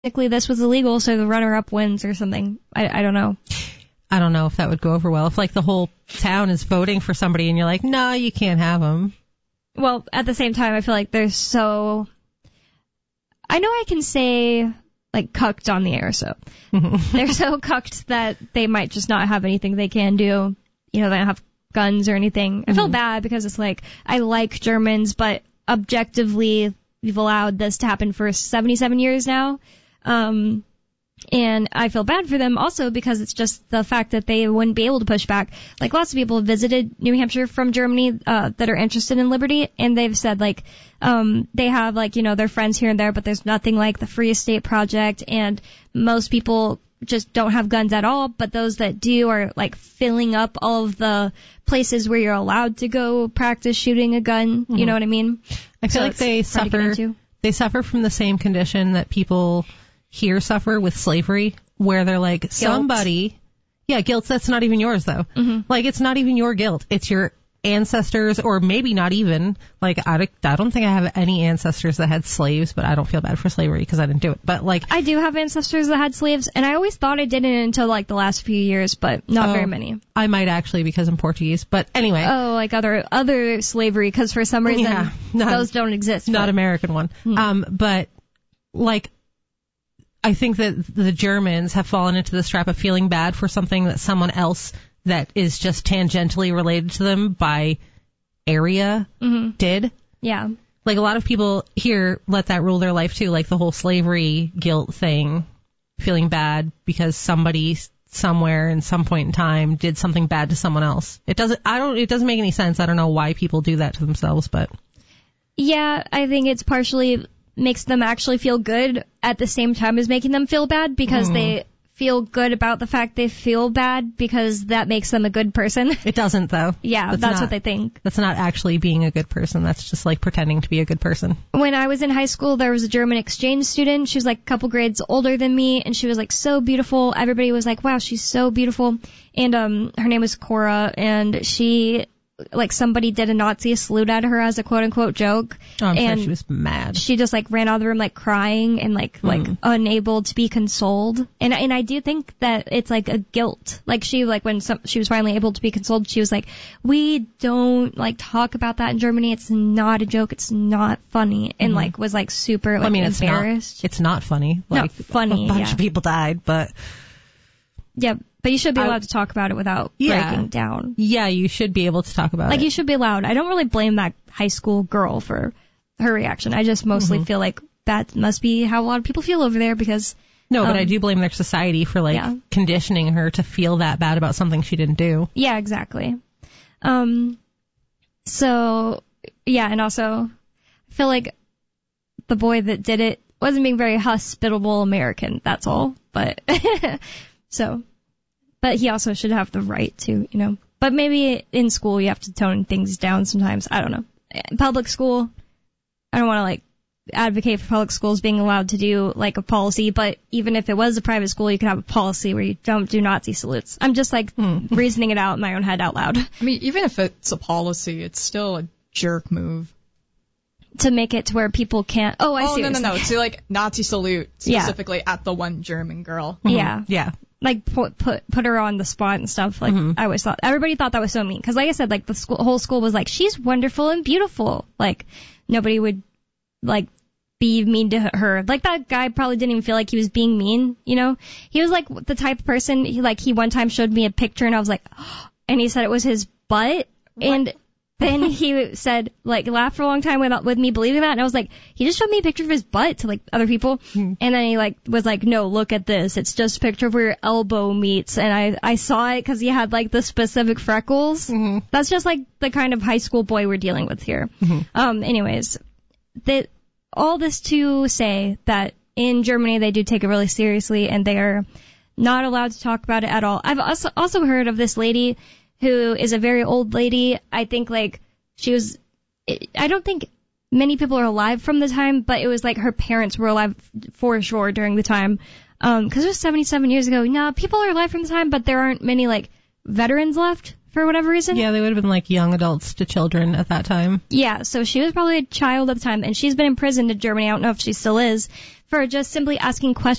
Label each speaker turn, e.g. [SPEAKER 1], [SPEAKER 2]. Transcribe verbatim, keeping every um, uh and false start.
[SPEAKER 1] technically this was illegal, so the runner-up wins or something. I, I don't know.
[SPEAKER 2] I don't know if that would go over well. If, like, the whole town is voting for somebody and you're like, no, you can't have them.
[SPEAKER 1] Well, at the same time, I feel like they're so... I know I can say, like, cucked on the air, so... they're so cucked that they might just not have anything they can do. You know, they don't have guns or anything. I feel mm-hmm. bad because it's like, I like Germans, but objectively, we've allowed this to happen for seventy-seven years now. Um... And I feel bad for them also because it's just the fact that they wouldn't be able to push back. Like, lots of people have visited New Hampshire from Germany uh, that are interested in liberty, and they've said, like, um, they have, like, you know, their friends here and there, but there's nothing like the Free Estate Project, and most people just don't have guns at all, but those that do are, like, filling up all of the places where you're allowed to go practice shooting a gun. Mm-hmm. You know what I mean?
[SPEAKER 2] I feel
[SPEAKER 1] so
[SPEAKER 2] like they suffer, they suffer from the same condition that people here suffer with slavery, where they're like, guilt. somebody, yeah, guilt that's not even yours, though. Mm-hmm. Like, it's not even your guilt. It's your ancestors, or maybe not even. Like, I, I don't think I have any ancestors that had slaves, but I don't feel bad for slavery because I didn't do it. But, like...
[SPEAKER 1] I do have ancestors that had slaves, and I always thought I didn't until, like, the last few years, but not oh, very many.
[SPEAKER 2] I might actually because I'm Portuguese, but anyway.
[SPEAKER 1] Oh, like other other slavery, because for some reason yeah, not, those don't exist.
[SPEAKER 2] Not
[SPEAKER 1] but.
[SPEAKER 2] American one. Hmm. Um, but, like... I think that the Germans have fallen into this trap of feeling bad for something that someone else that is just tangentially related to them by area mm-hmm. did.
[SPEAKER 1] Yeah.
[SPEAKER 2] Like, a lot of people here let that rule their life, too. Like, the whole slavery guilt thing, feeling bad because somebody somewhere in some point in time did something bad to someone else. It doesn't, I don't, it doesn't make any sense. I don't know why people do that to themselves, but.
[SPEAKER 1] Yeah, I think it's partially makes them actually feel good at the same time as making them feel bad because mm. they feel good about the fact they feel bad because that makes them a good person.
[SPEAKER 2] It doesn't, though.
[SPEAKER 1] Yeah, that's, that's not, what they think.
[SPEAKER 2] That's not actually being a good person. That's just like pretending to be a good person.
[SPEAKER 1] When I was in high school, there was a German exchange student. She was like a couple grades older than me, and she was like so beautiful. Everybody was like, wow, she's so beautiful. And um, her name was Cora, and she... like, somebody did a Nazi salute at her as a quote-unquote joke.
[SPEAKER 2] Oh, I'm
[SPEAKER 1] and
[SPEAKER 2] sure she was mad.
[SPEAKER 1] She just, like, ran out of the room, like, crying and, like, mm. like unable to be consoled. And and I do think that it's, like, a guilt. Like, she, like, when some, she was finally able to be consoled, she was like, we don't, like, talk about that in Germany. It's not a joke. It's not funny. And, mm-hmm. like, was, like, super, like, well, I mean,
[SPEAKER 2] It's
[SPEAKER 1] embarrassed.
[SPEAKER 2] not, it's not funny. Like,
[SPEAKER 1] not funny,
[SPEAKER 2] a bunch
[SPEAKER 1] yeah.
[SPEAKER 2] of people died, but...
[SPEAKER 1] Yeah, but you should be allowed
[SPEAKER 2] I,
[SPEAKER 1] to talk about it without
[SPEAKER 2] yeah,
[SPEAKER 1] breaking down.
[SPEAKER 2] Yeah, you should be able to talk about
[SPEAKER 1] like,
[SPEAKER 2] it.
[SPEAKER 1] Like, you should be allowed. I don't really blame that high school girl for her reaction. I just mostly mm-hmm. feel like that must be how a lot of people feel over there because...
[SPEAKER 2] No,
[SPEAKER 1] um,
[SPEAKER 2] but I do blame their society for, like, yeah. conditioning her to feel that bad about something she didn't do.
[SPEAKER 1] Yeah, exactly. Um. So, yeah, and also, I feel like the boy that did it wasn't being very hospitable American, that's all. But... So, but he also should have the right to, you know, but maybe in school you have to tone things down sometimes. I don't know. In public school, I don't want to, like, advocate for public schools being allowed to do, like, a policy, but even if it was a private school, you could have a policy where you don't do Nazi salutes. I'm just, like, mm. reasoning it out in my own head out loud.
[SPEAKER 3] I mean, even if it's a policy, it's still a jerk move.
[SPEAKER 1] To make it to where people can't... Oh, I
[SPEAKER 3] oh,
[SPEAKER 1] see.
[SPEAKER 3] Oh, no, no, no. To, like, Nazi salute specifically yeah. at the one German girl.
[SPEAKER 1] Mm-hmm. Yeah.
[SPEAKER 2] Yeah.
[SPEAKER 1] Like, put, put put her on the spot and stuff. Like, mm-hmm. I always thought... Everybody thought that was so mean. Because, like I said, like, the school, whole school was like, she's wonderful and beautiful. Like, nobody would, like, be mean to her. Like, that guy probably didn't even feel like he was being mean, you know? He was, like, the type of person... He, like, he one time showed me a picture, and I was like... Oh, and he said it was his butt. What? And... Then he said, like, laughed for a long time without, with me believing that. And I was like, he just showed me a picture of his butt to, like, other people. Mm. And then he, like, was like, no, look at this. It's just a picture of where your elbow meets. And I, I saw it because he had, like, the specific freckles. Mm-hmm. That's just, like, the kind of high school boy we're dealing with here. Mm-hmm. Um, anyways, that all this to say that in Germany they do take it really seriously and they are not allowed to talk about it at all. I've also, also heard of this lady who is a very old lady. I think, like, she was, I don't think many people are alive from the time, but it was like her parents were alive for sure during the time. Um, cause it was seventy-seven years ago. No, people are alive from the time, but there aren't many, like, veterans left for whatever reason.
[SPEAKER 2] Yeah, they would have been, like, young adults to children at that time.
[SPEAKER 1] Yeah, so she was probably a child at the time, and she's been imprisoned in Germany. I don't know if she still is, for just simply asking questions